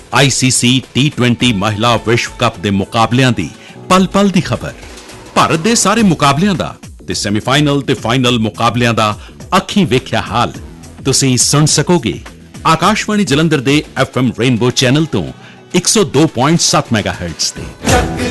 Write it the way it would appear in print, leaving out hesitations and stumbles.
ICC T20 ਮਹਿਲਾ ਵਿਸ਼ਵ cup ਦੇ ਮੁਕਾਬਲਿਆਂ ਦੀ ਪਲ-ਪਲ ਦੀ ਖਬਰ, ਭਾਰਤ ਦੇ ਸਾਰੇ ਮੁਕਾਬਲਿਆਂ ਦਾ ਤੇ ਸੈਮੀਫਾਈਨਲ ਤੇ ਫਾਈਨਲ ਮੁਕਾਬਲਿਆਂ ਦਾ ਅੱਖੀਂ ਵੇਖਿਆ ਹਾਲ ਤੁਸੀਂ ਸੁਣ ਸਕੋਗੇ ਆਕਾਸ਼ਵਾਣੀ ਜਲੰਧਰ ਦੇ FM ਰੇਨਬੋ ਚੈਨਲ ਤੋਂ 102.7 ਮੈਗਾਹਰਟਜ਼ ਤੇ।